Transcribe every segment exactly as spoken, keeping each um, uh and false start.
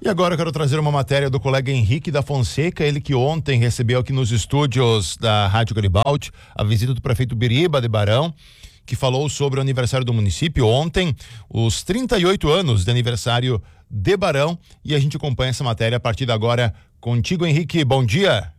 E agora eu quero trazer uma matéria do colega Henrique da Fonseca, ele que ontem recebeu aqui nos estúdios da Rádio Garibaldi a visita do prefeito Biriba de Barão, que falou sobre o aniversário do município ontem, os trinta e oito anos de aniversário de Barão, e a gente acompanha essa matéria a partir de agora contigo, Henrique. Bom dia.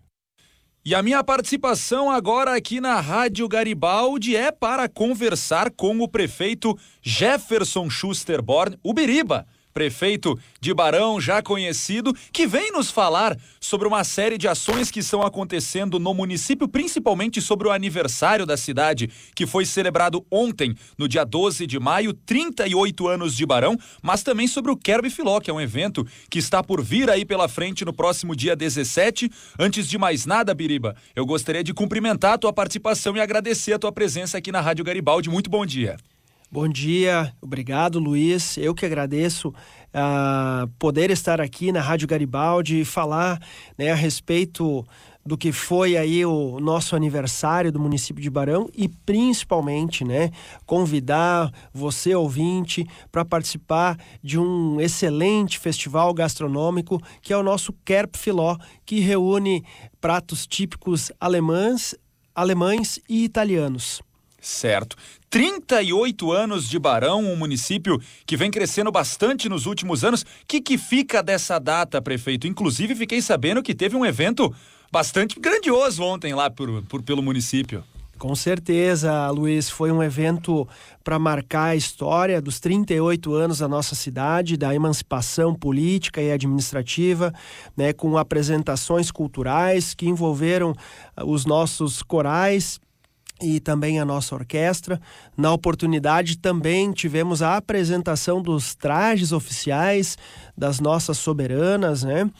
E a minha participação agora aqui na Rádio Garibaldi é para conversar com o prefeito Jefferson Schuster Born, o Biriba, prefeito de Barão, já conhecido, que vem nos falar sobre uma série de ações que estão acontecendo no município, principalmente sobre o aniversário da cidade, que foi celebrado ontem, no dia doze de maio, trinta e oito anos de Barão, mas também sobre o Quero Filó, que é um evento que está por vir aí pela frente no próximo dia dezessete. Antes de mais nada, Biriba, eu gostaria de cumprimentar a tua participação e agradecer a tua presença aqui na Rádio Garibaldi. Muito bom dia. Bom dia, obrigado, Luiz. Eu que agradeço uh, poder estar aqui na Rádio Garibaldi e falar, né, a respeito do que foi aí o nosso aniversário do município de Barão e principalmente, né, convidar você, ouvinte, para participar de um excelente festival gastronômico que é o nosso Quero Filó, que reúne pratos típicos alemães, alemães e italianos. Certo. trinta e oito anos de Barão, um município que vem crescendo bastante nos últimos anos. O que, que fica dessa data, prefeito? Inclusive, fiquei sabendo que teve um evento bastante grandioso ontem lá por, por, pelo município. Com certeza, Luiz, foi um evento para marcar a história dos trinta e oito anos da nossa cidade, da emancipação política e administrativa, né, com apresentações culturais que envolveram os nossos corais e também a nossa orquestra. Na oportunidade também tivemos a apresentação dos trajes oficiais das nossas soberanas, né?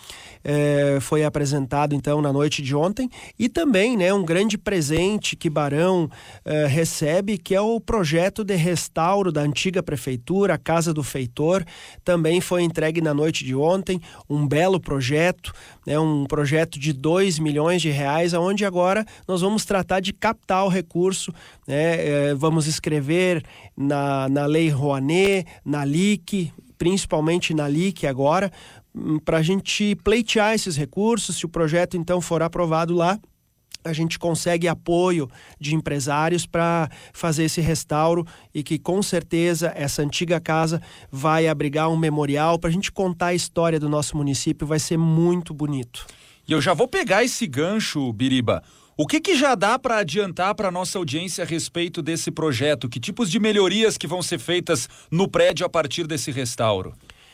É, foi apresentado então na noite de ontem, e também, né, um grande presente que Barão é, recebe, que é o projeto de restauro da antiga prefeitura, a Casa do Feitor, também foi entregue na noite de ontem, um belo projeto, né, um projeto de dois milhões de reais, onde agora nós vamos tratar de captar o recurso, né, é, vamos escrever na, na Lei Rouanet, na L I C, principalmente na L I C agora, para a gente pleitear esses recursos. Se o projeto então for aprovado lá, a gente consegue apoio de empresários para fazer esse restauro, e que com certeza essa antiga casa vai abrigar um memorial para a gente contar a história do nosso município. Vai ser muito bonito. E eu já vou pegar esse gancho, Biriba. O que, que já dá para adiantar para a nossa audiência a respeito desse projeto? Que tipos de melhorias que vão ser feitas no prédio a partir desse restauro?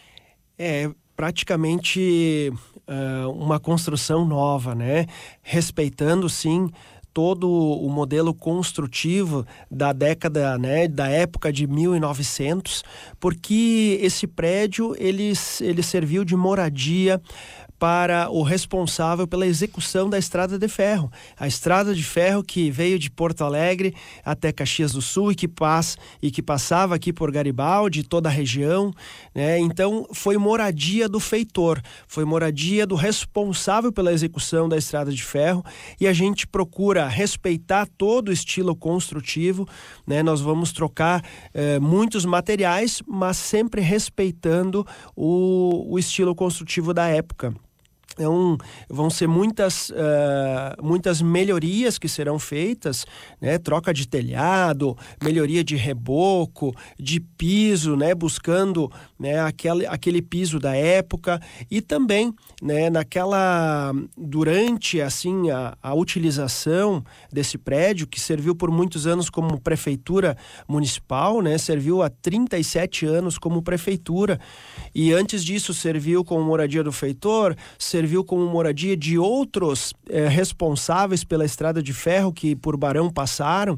É praticamente uh, uma construção nova, né? Respeitando, sim, todo o modelo construtivo da década, né, da época de mil e novecentos, porque esse prédio ele, ele serviu de moradia para o responsável pela execução da estrada de ferro. A estrada de ferro que veio de Porto Alegre até Caxias do Sul e que, passa, e que passava aqui por Garibaldi, toda a região, né? Então foi moradia do feitor, foi moradia do responsável pela execução da estrada de ferro, e a gente procura respeitar todo o estilo construtivo, né? Nós vamos trocar eh, muitos materiais, mas sempre respeitando o, o estilo construtivo da época. Então, vão ser muitas, uh, muitas melhorias que serão feitas, né? Troca de telhado, melhoria de reboco, de piso, né? Buscando, né, aquele, aquele piso da época, e também, né, naquela, durante assim, a, a utilização desse prédio, que serviu por muitos anos como prefeitura municipal, né? Serviu há trinta e sete anos como prefeitura, e antes disso serviu como moradia do feitor, serviu serviu como moradia de outros eh, responsáveis pela estrada de ferro que por Barão passaram,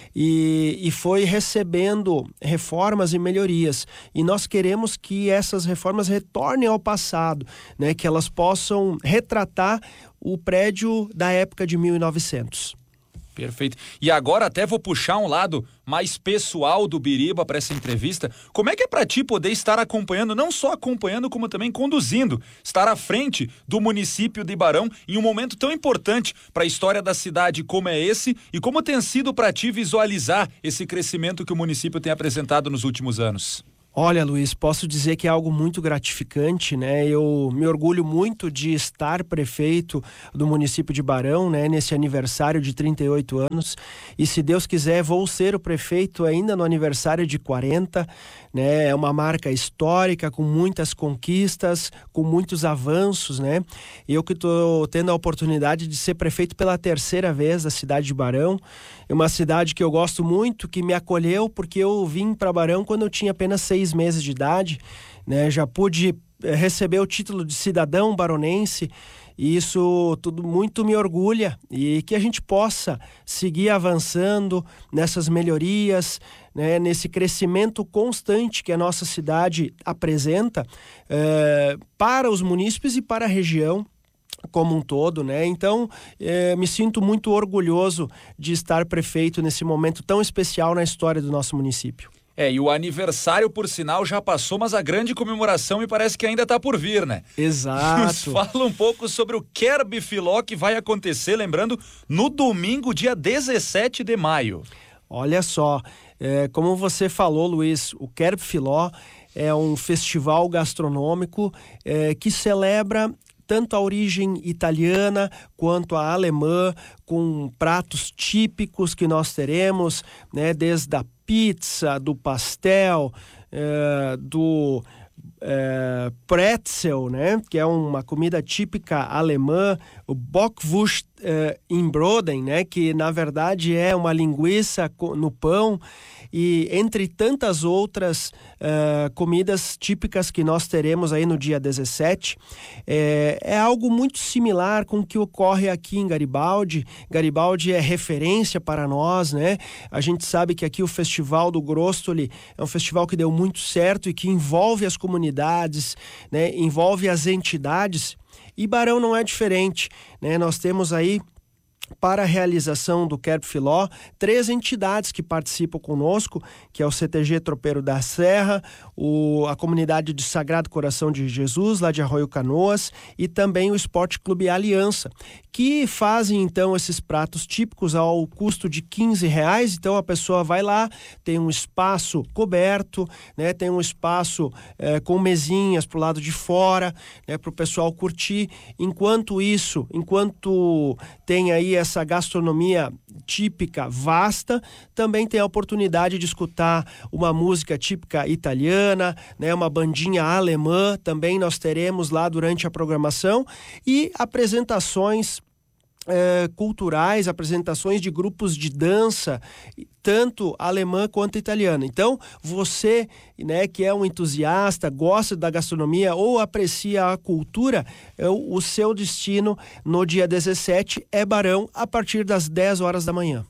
e, e foi recebendo reformas e melhorias. E nós queremos que essas reformas retornem ao passado, né, que elas possam retratar o prédio da época de mil e novecentos. Perfeito. E agora até vou puxar um lado mais pessoal do Biriba para essa entrevista. Como é que é para ti poder estar acompanhando, não só acompanhando, como também conduzindo, estar à frente do município de Barão em um momento tão importante para a história da cidade como é esse, e como tem sido para ti visualizar esse crescimento que o município tem apresentado nos últimos anos? Olha, Luiz, posso dizer que é algo muito gratificante, né? Eu me orgulho muito de estar prefeito do município de Barão, né? Nesse aniversário de trinta e oito anos. E se Deus quiser, vou ser o prefeito ainda no aniversário de quarenta, né? É uma marca histórica, com muitas conquistas, com muitos avanços, né? Eu que estou tendo a oportunidade de ser prefeito pela terceira vez da cidade de Barão. É uma cidade que eu gosto muito, que me acolheu, porque eu vim para Barão quando eu tinha apenas seis meses de idade, né? Já pude receber o título de cidadão baronense, e isso tudo muito me orgulha, e que a gente possa seguir avançando nessas melhorias, né? Nesse crescimento constante que a nossa cidade apresenta é, para os munícipes e para a região como um todo, né? Então, eh, me sinto muito orgulhoso de estar prefeito nesse momento tão especial na história do nosso município. É, e o aniversário, por sinal, já passou, mas a grande comemoração me parece que ainda está por vir, né? Exato. Nos fala um pouco sobre o Kerb Filó, que vai acontecer, lembrando, no domingo, dia dezessete de maio. Olha só, é, como você falou, Luiz, o Kerb Filó é um festival gastronômico é, que celebra tanto a origem italiana quanto a alemã, com pratos típicos que nós teremos, né, desde a pizza, do pastel, é, do é, pretzel, né, que é uma comida típica alemã, o Bockwurst é, in Broden, né, que na verdade é uma linguiça no pão, e entre tantas outras uh, comidas típicas que nós teremos aí no dia dezessete, é, é algo muito similar com o que ocorre aqui em Garibaldi. Garibaldi é referência para nós, né? A gente sabe que aqui o Festival do Grostoli é um festival que deu muito certo e que envolve as comunidades, né? Envolve as entidades, e Barão não é diferente, né? Nós temos aí, para a realização do Kerb Filó, três entidades que participam conosco, que é o C T G Tropeiro da Serra, o, a comunidade de Sagrado Coração de Jesus, lá de Arroio Canoas, e também o Esporte Clube Aliança, que fazem então esses pratos típicos ao custo de quinze reais. Então a pessoa vai lá, tem um espaço coberto, né, tem um espaço é, com mesinhas para o lado de fora, né, para o pessoal curtir. Enquanto isso, enquanto tem aí essa gastronomia típica vasta, também tem a oportunidade de escutar uma música típica italiana, né, uma bandinha alemã, também nós teremos lá durante a programação, e apresentações É, culturais, apresentações de grupos de dança, tanto alemã quanto italiana. Então, você, né, que é um entusiasta, gosta da gastronomia ou aprecia a cultura, é, o seu destino no dia dezessete é Barão, a partir das dez horas da manhã.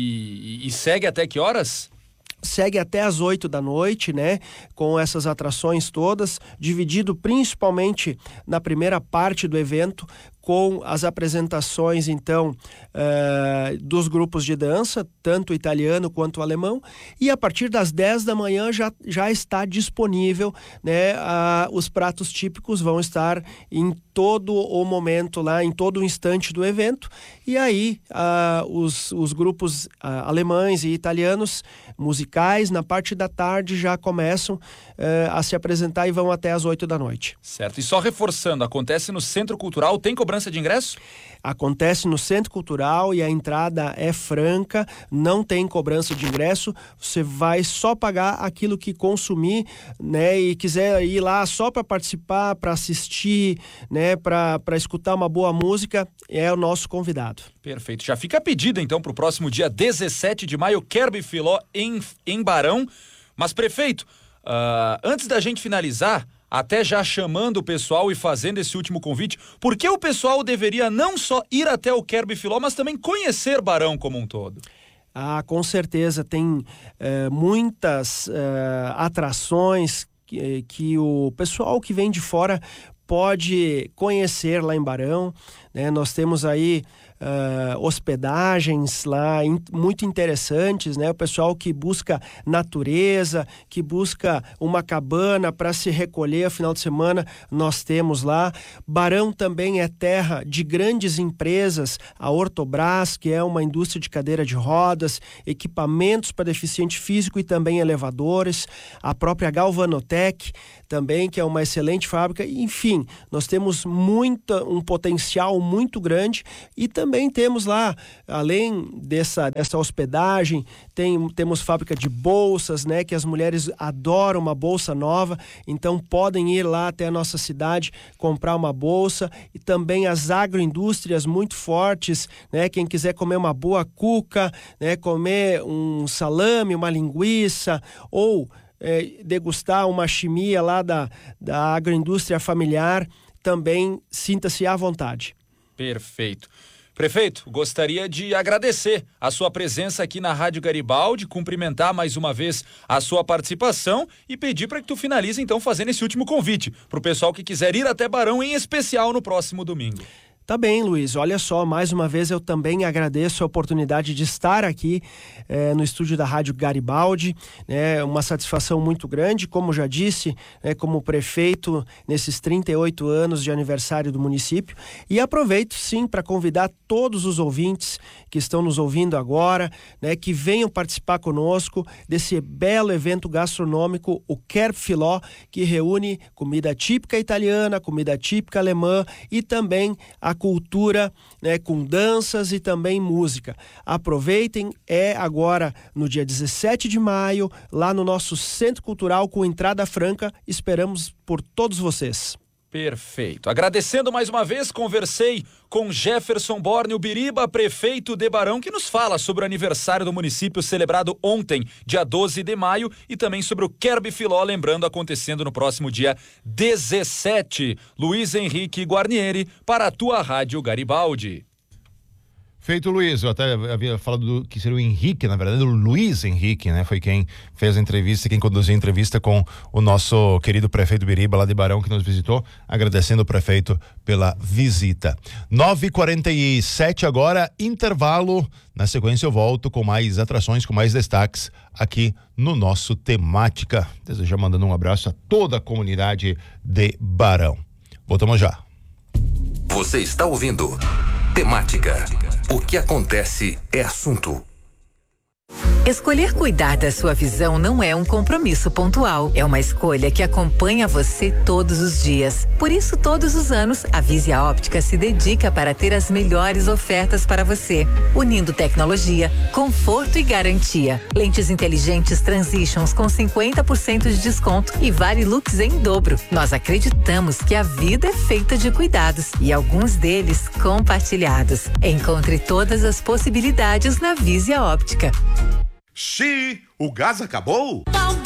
E, e segue até que horas? Segue até às oito da noite, né? Com essas atrações todas, dividido principalmente na primeira parte do evento, com as apresentações, então, uh, dos grupos de dança, tanto italiano quanto alemão, e a partir das dez da manhã já, já está disponível, né? Uh, os pratos típicos vão estar em todo o momento lá, em todo o instante do evento, e aí uh, os, os grupos uh, alemães e italianos musicais, na parte da tarde, já começam uh, a se apresentar e vão até às oito da noite. Certo, e só reforçando, acontece no Centro Cultural, tem cobrança de ingresso? Acontece no Centro Cultural e a entrada é franca, não tem cobrança de ingresso, você vai só pagar aquilo que consumir, né, e quiser ir lá só para participar, para assistir, né, para para escutar uma boa música, é o nosso convidado. Perfeito, já fica a pedida então para o próximo dia dezessete de maio, Kerb Filó em, em Barão. Mas prefeito, uh, antes da gente finalizar, até já chamando o pessoal e fazendo esse último convite, por que o pessoal deveria não só ir até o Kerb Filó, mas também conhecer Barão como um todo? Ah, com certeza, tem eh, muitas eh, atrações que, que o pessoal que vem de fora pode conhecer lá em Barão, né? Nós temos aí uh, hospedagens lá in, muito interessantes, né? O pessoal que busca natureza, que busca uma cabana para se recolher ao final de semana, nós temos lá. Barão também é terra de grandes empresas, a Ortobras, que é uma indústria de cadeira de rodas, equipamentos para deficiente físico e também elevadores, a própria Galvanotec também, que é uma excelente fábrica. Enfim, nós temos muita, um potencial muito grande e também temos lá, além dessa, dessa hospedagem, tem, temos fábrica de bolsas, né, que as mulheres adoram uma bolsa nova, então podem ir lá até a nossa cidade comprar uma bolsa, e também as agroindústrias muito fortes, né, quem quiser comer uma boa cuca, né, comer um salame, uma linguiça, ou É, degustar uma chimia lá da, da agroindústria familiar, também sinta-se à vontade. Perfeito. Prefeito, gostaria de agradecer a sua presença aqui na Rádio Garibaldi, cumprimentar mais uma vez a sua participação e pedir para que tu finalize então fazendo esse último convite para o pessoal que quiser ir até Barão, em especial no próximo domingo. Tá bem, Luiz. Olha só, mais uma vez eu também agradeço a oportunidade de estar aqui eh, no estúdio da Rádio Garibaldi. É né, uma satisfação muito grande, como já disse, né, como prefeito nesses trinta e oito anos de aniversário do município. E aproveito, sim, para convidar todos os ouvintes que estão nos ouvindo agora, né, que venham participar conosco desse belo evento gastronômico, o Kerb Filó, que reúne comida típica italiana, comida típica alemã e também a cultura, né, com danças e também música. Aproveitem, é agora no dia dezessete de maio, lá no nosso Centro Cultural, com entrada franca. Esperamos por todos vocês. Perfeito. Agradecendo mais uma vez, conversei com Jefferson Borne, o Biriba, prefeito de Barão, que nos fala sobre o aniversário do município celebrado ontem, dia doze de maio, e também sobre o Kerb Filó, lembrando, acontecendo no próximo dia dezessete. Luiz Henrique Guarnieri, para a tua Rádio Garibaldi. Feito, Luiz. Eu até havia falado do, que seria o Henrique, na verdade, o Luiz Henrique, né? Foi quem fez a entrevista, quem conduziu a entrevista com o nosso querido prefeito Biriba, lá de Barão, que nos visitou, agradecendo o prefeito pela visita. nove e quarenta e sete agora, intervalo. Na sequência eu volto com mais atrações, com mais destaques aqui no nosso Temática. Desejo mandando um abraço a toda a comunidade de Barão. Voltamos já. Você está ouvindo Temática. O que acontece é assunto. Escolher cuidar da sua visão não é um compromisso pontual, é uma escolha que acompanha você todos os dias. Por isso, todos os anos, a Visia Óptica se dedica para ter as melhores ofertas para você, unindo tecnologia, conforto e garantia. Lentes inteligentes Transitions com cinquenta por cento de desconto e Varilux em dobro. Nós acreditamos que a vida é feita de cuidados e alguns deles compartilhados. Encontre todas as possibilidades na Visia Óptica. Xi, o gás acabou?